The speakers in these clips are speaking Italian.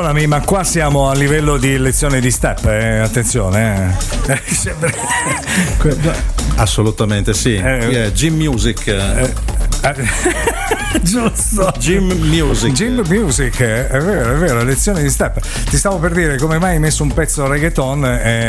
Perdonami, ma qua siamo a livello di lezione di step, attenzione. Assolutamente sì. Gym Music. Giusto. Gym Music, è vero, lezione di step. Ti stavo per dire come mai hai messo un pezzo reggaeton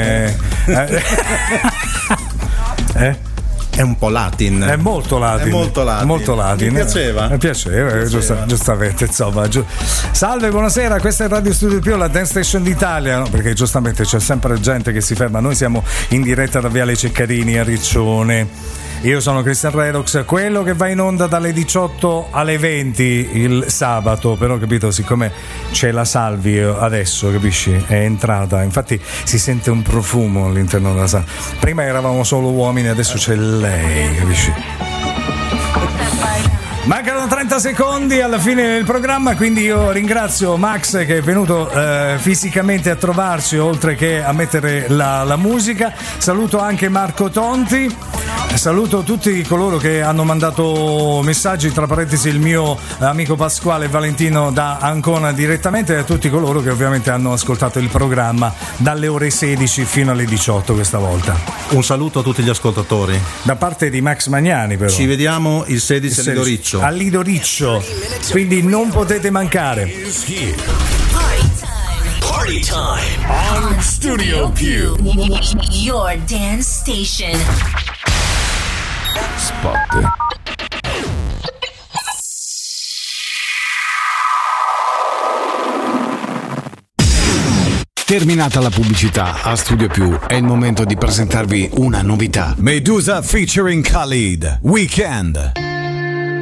È un po' latin. È molto latin. Mi piaceva. Mi piaceva. Giustamente, insomma. Salve, buonasera, questa è Radio Studio Più, la Dance Station d'Italia. No, perché giustamente c'è sempre gente che si ferma. Noi siamo in diretta da Viale Ceccarini a Riccione. Io sono Cristian Redox, quello che va in onda dalle 18 alle 20 il sabato, però capito, siccome c'è la Salvi adesso, capisci? È entrata, infatti si sente un profumo all'interno della sala. Prima eravamo solo uomini, adesso c'è lei, capisci? Mancano 30 secondi alla fine del programma, quindi io ringrazio Max che è venuto fisicamente a trovarci, oltre che a mettere la musica. Saluto anche Marco Tonti, saluto tutti coloro che hanno mandato messaggi, tra parentesi il mio amico Pasquale Valentino da Ancona direttamente, e a tutti coloro che ovviamente hanno ascoltato il programma dalle ore 16 fino alle 18 questa volta. Un saluto a tutti gli ascoltatori da parte di Max Magnani, però. Ci vediamo il 16 a Lido Riccio. A Lido Riccio, quindi non potete mancare. Party time on Studio Più, your dance station. Spot. Terminata la pubblicità, a Studio Più è il momento di presentarvi una novità. Medusa featuring Khalid, Weekend.